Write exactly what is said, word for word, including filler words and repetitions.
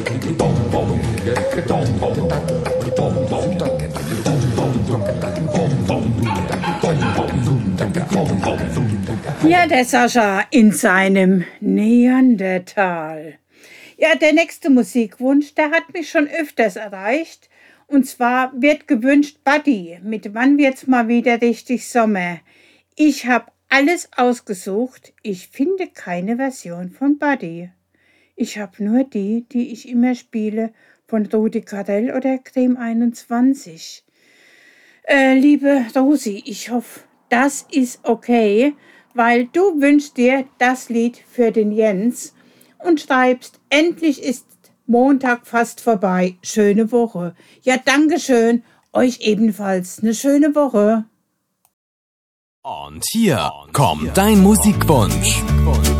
Ja, der Sascha in seinem Neandertal. Ja, der nächste Musikwunsch, der hat mich schon öfters erreicht. Und zwar wird gewünscht Buddy mit Wann wird's mal wieder richtig Sommer. Ich habe alles ausgesucht. Ich finde keine Version von Buddy. Ich habe nur die, die ich immer spiele, von Rudi Carrell oder Creme einundzwanzig. Äh, liebe Rosi, ich hoffe, das ist okay, weil du wünschst dir das Lied für den Jens und schreibst, endlich ist Montag fast vorbei. Schöne Woche. Ja, dankeschön. Euch ebenfalls eine schöne Woche. Und hier kommt dein Musikwunsch.